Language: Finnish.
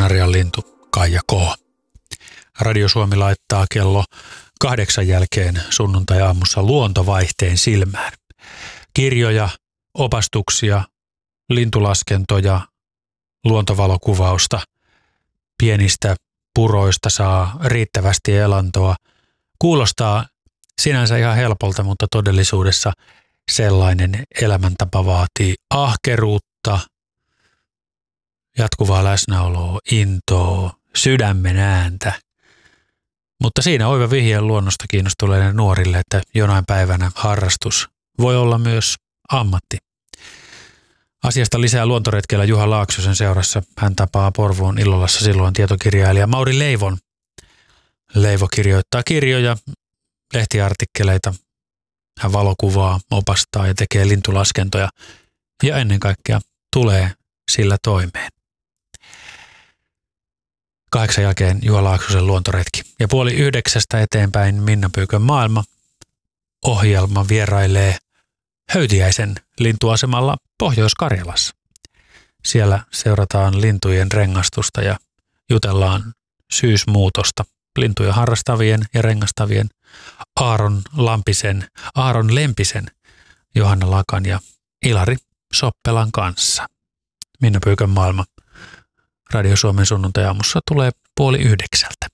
Kanarian lintu Kaija K. Radio Suomi laittaa kello 8 jälkeen sunnuntai-aamussa luontovaihteen silmään. Kirjoja, opastuksia, lintulaskentoja, luontovalokuvausta. Pienistä puroista saa riittävästi elantoa. Kuulostaa sinänsä ihan helpolta, mutta todellisuudessa sellainen elämäntapa vaatii ahkeruutta, jatkuvaa läsnäoloa, intoa, sydämen ääntä. Mutta siinä oiva vihje luonnosta kiinnostuneille nuorille, että jonain päivänä harrastus voi olla myös ammatti. Asiasta lisää luontoretkellä Juha Laaksosen seurassa. Hän tapaa Porvoon Illolassa silloin tietokirjailija Mauri Leivon. Leivo kirjoittaa kirjoja, lehtiartikkeleita. Hän valokuvaa, opastaa ja tekee lintulaskentoja ja ennen kaikkea tulee sillä toimeen. 8 jälkeen Juha Laaksosen luontoretki ja 8:30 eteenpäin Minna Pyykön maailma ohjelma vierailee Höytiäisen lintuasemalla Pohjois-Karjalassa. Siellä seurataan lintujen rengastusta ja jutellaan syysmuutosta lintuja harrastavien ja rengastavien Aaron Lempisen, Johanna Lakan ja Ilari Soppelan kanssa. Minna Pyykön maailma Radio Suomen sunnuntai-aamussa tulee 8:30.